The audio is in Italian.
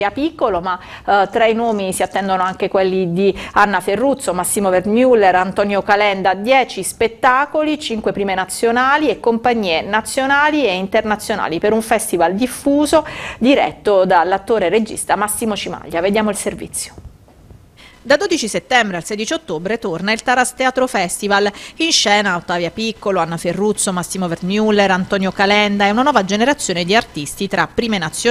Piccolo, ma tra i nomi si attendono anche quelli di Anna Ferruzzo, Massimo Vermeuler, Antonio Calenda. 10 spettacoli, 5 prime nazionali e compagnie nazionali e internazionali per un festival diffuso diretto dall'attore e regista Massimo Cimaglia. Vediamo il servizio. Da 12 settembre al 16 ottobre torna il Taras Teatro Festival. In scena Ottavia Piccolo, Anna Ferruzzo, Massimo Vermeuler, Antonio Calenda e una nuova generazione di artisti tra prime nazionali